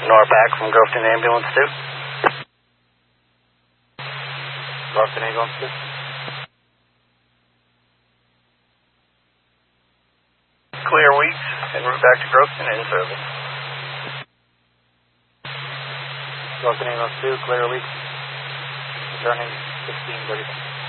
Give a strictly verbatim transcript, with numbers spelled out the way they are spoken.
Norpac from Grofton Ambulance two. Grofton Ambulance two. Clear Weeks, en route back to Grofton, in service. Grofton Ambulance two, clear Weeks, returning sixteen thirty.